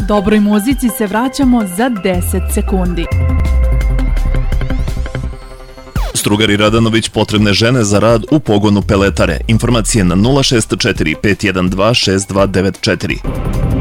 Dobroj muzici se vraćamo za 10 sekundi. Strugar i Radanović potrebne žene za rad u pogonu peletare. Informacije na 064 512 6294.